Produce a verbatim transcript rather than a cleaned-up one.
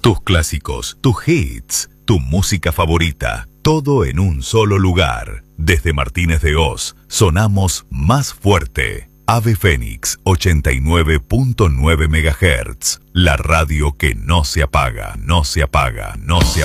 tus clásicos, tus hits, tu música favorita, todo en un solo lugar. Desde Martínez de Oz, sonamos más fuerte. Ave Fénix ochenta y nueve punto nueve megahertz. La radio que no se apaga, no se apaga, no se apaga.